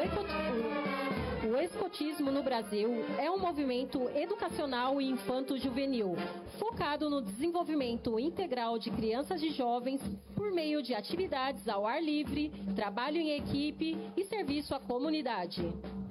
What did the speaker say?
O escotismo no Brasil é um movimento educacional e infanto-juvenil, focado no desenvolvimento integral de crianças e jovens por meio de atividades ao ar livre, trabalho em equipe e serviço à comunidade.